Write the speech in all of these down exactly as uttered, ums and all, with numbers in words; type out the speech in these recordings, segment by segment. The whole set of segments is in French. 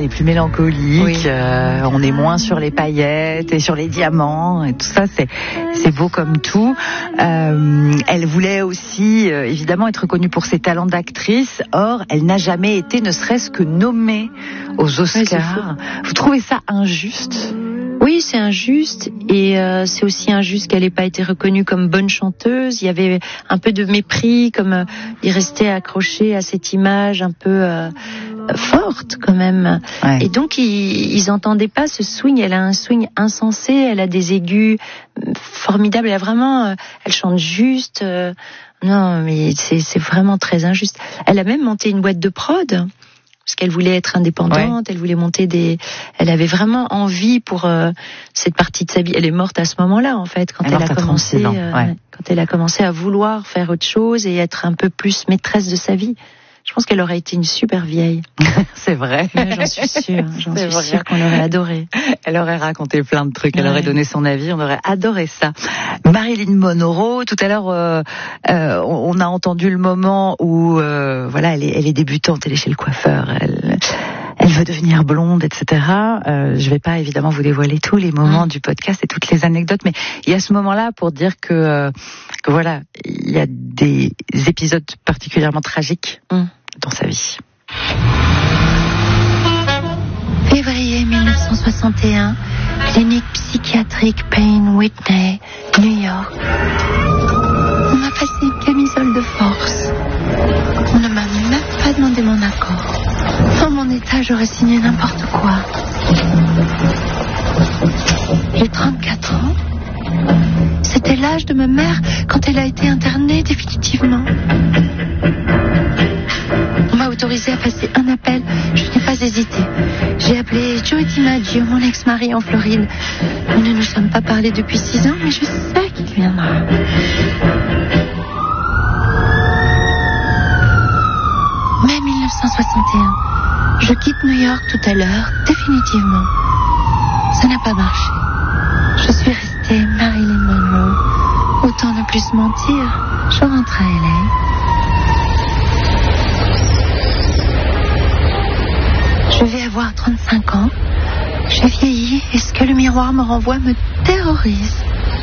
est plus mélancolique. Oui. Euh, on est moins sur les paillettes et sur les diamants et tout ça. C'est c'est beau comme tout. Euh, elle voulait aussi euh, évidemment être connue pour ses talents d'actrice. Or, elle n'a jamais été, ne serait-ce que nommée aux Oscars. Ouais, Vous trouvez ça injuste ? Oui, c'est injuste et euh, c'est aussi injuste qu'elle n'ait pas été reconnue comme bonne chanteuse. Il y avait un peu de mépris, comme euh, il restait accroché à cette image un peu euh, forte quand même. Ouais. Et donc ils, ils entendaient pas ce swing. Elle a un swing insensé, elle a des aigus formidables. Elle a vraiment, euh, elle chante juste. Euh, non, mais c'est, c'est vraiment très injuste. Elle a même monté une boîte de prod. Parce qu'elle voulait être indépendante, ouais. Elle voulait monter des... Elle avait vraiment envie pour euh, cette partie de sa vie. Elle est morte à ce moment-là, en fait, quand elle, elle a commencé, ans, euh, ouais. quand elle a commencé à vouloir faire autre chose et être un peu plus maîtresse de sa vie. Je pense qu'elle aurait été une super vieille. C'est vrai. Ouais, j'en suis sûre. J'en C'est suis vrai. sûre qu'on l'aurait adorée. Elle aurait raconté plein de trucs. Elle ouais. aurait donné son avis. On aurait adoré ça. Marilyn Monroe. Tout à l'heure, euh, euh, on a entendu le moment où, euh, voilà, elle est, elle est débutante. Elle est chez le coiffeur. Elle, elle veut devenir blonde, et cetera. Euh, je vais pas évidemment vous dévoiler tous les moments mmh. du podcast et toutes les anecdotes, mais il y a ce moment-là pour dire que, euh, que voilà, il y a des épisodes particulièrement tragiques. Mmh. dans sa vie. Février mille neuf cent soixante et un, clinique psychiatrique Payne Whitney, New York. On m'a passé une camisole de force. On ne m'a même pas demandé mon accord. Dans mon état, j'aurais signé n'importe quoi. J'ai trente-quatre ans. C'était l'âge de ma mère quand elle a été internée définitivement. On m'a autorisé à passer un appel. Je n'ai pas hésité. J'ai appelé Joe DiMaggio, mon ex-mari en Floride. Nous ne nous sommes pas parlé depuis six ans, mais je sais qu'il viendra. Mai mille neuf cent soixante et un. Je quitte New York tout à l'heure, définitivement. Ça n'a pas marché. Je suis restée Marilyn Monroe. Autant ne plus se mentir, je rentre à L A. Je vais avoir trente-cinq ans. J'ai vieilli et ce que le miroir me renvoie me terrorise.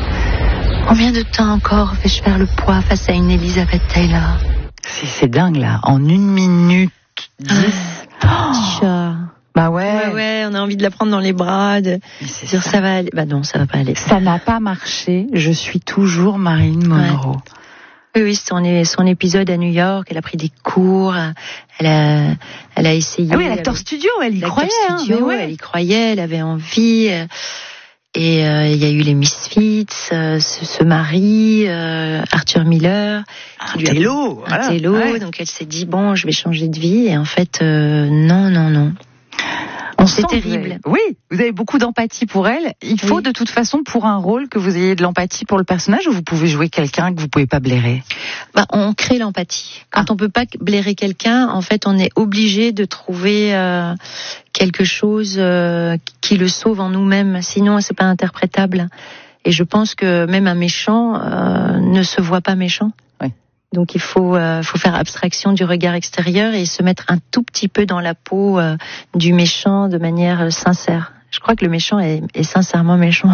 Combien de temps encore vais-je faire le poids face à une Elizabeth Taylor ? C'est, c'est dingue là, en une minute dix. Ah, petit chat. Bah ouais. ouais, ouais, on a envie de la prendre dans les bras, de dire ça. ça va aller. Bah non, ça va pas aller. Ça n'a pas marché. Je suis toujours Marilyn Monroe. Ouais. Oui, oui, son, son épisode à New York, elle a pris des cours, elle a, elle a essayé. Ah oui, l'acteur elle, studio, elle y croyait. Studio, hein, ouais. Elle y croyait, elle avait envie. Et il euh, y a eu les Misfits, euh, ce, ce mari, euh, Arthur Miller, un télo, un voilà. télo. Ouais. Donc elle s'est dit bon, je vais changer de vie. Et en fait, euh, non, non, non. On c'est terrible. Vous avez, oui, vous avez beaucoup d'empathie pour elle. Il faut oui. de toute façon pour un rôle que vous ayez de l'empathie pour le personnage, ou vous pouvez jouer quelqu'un que vous pouvez pas blairer. Bah, on crée l'empathie. Quand ah. on peut pas blairer quelqu'un, en fait, on est obligé de trouver euh, quelque chose euh, qui le sauve en nous-mêmes. Sinon, c'est pas interprétable. Et je pense que même un méchant euh, ne se voit pas méchant. Donc il faut, euh, faut faire abstraction du regard extérieur et se mettre un tout petit peu dans la peau euh, du méchant de manière euh, sincère. Je crois que le méchant est, est sincèrement méchant.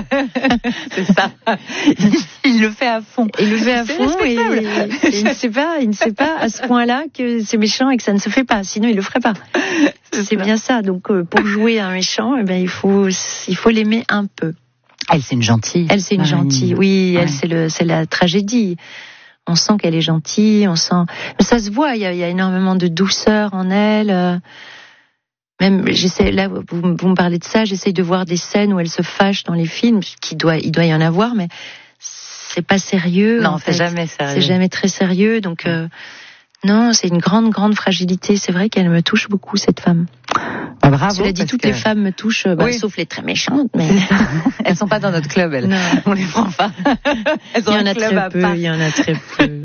C'est ça. Il, il le fait à fond. Il le fait à c'est fond et, et il ne sait pas, il ne sait pas à ce point-là que c'est méchant et que ça ne se fait pas. Sinon il le ferait pas. C'est, c'est bien ça. Donc euh, pour jouer un méchant, eh ben il faut, il faut l'aimer un peu. Elle c'est une gentille. Elle c'est une Marilyn. gentille. Oui, ouais. Elle c'est le, c'est la tragédie. On sent qu'elle est gentille, on sent, mais ça se voit. Il y a, il y a énormément de douceur en elle. Euh... Même, j'essaie là, vous, vous me parlez de ça, j'essaie de voir des scènes où elle se fâche dans les films, qui doit, il doit y en avoir, mais c'est pas sérieux. Non, en c'est fait. jamais sérieux. C'est jamais très sérieux, donc euh, non, c'est une grande, grande fragilité. C'est vrai qu'elle me touche beaucoup cette femme. Ah, bravo. Cela dit, toutes que... les femmes me touchent, bah, oui. sauf les très méchantes. Mais elles sont pas dans notre club, elles. Non. On les prend pas. Elles ont il y en un a club très à peu. part. Il y en a très peu.